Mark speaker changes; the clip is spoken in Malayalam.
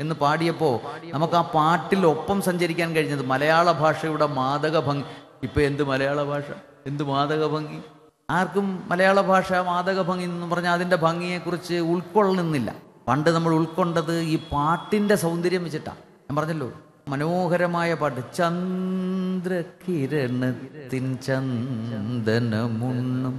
Speaker 1: എന്ന് പാടിയപ്പോൾ നമുക്ക് ആ പാട്ടിൽ ഒപ്പം സഞ്ചരിക്കാൻ കഴിഞ്ഞത് മലയാള ഭാഷയുടെ മാദക ഭംഗി. ഇപ്പം എന്ത് മലയാള ഭാഷ, എന്ത് മാദക ഭംഗി! ആർക്കും മലയാള ഭാഷ മാദക ഭംഗി എന്ന് പറഞ്ഞാൽ അതിൻ്റെ ഭംഗിയെക്കുറിച്ച് ഉൾക്കൊള്ളുന്നില്ല. പണ്ട് നമ്മൾ ഉൾക്കൊണ്ടത് ഈ പാട്ടിൻ്റെ സൗന്ദര്യം വെച്ചിട്ടാണ്. ഞാൻ പറഞ്ഞല്ലോ, മനോഹരമായ പാട്ട്. ചന്ദ്രകിരണത്തിൻ ചന്ദനമുണ്ണും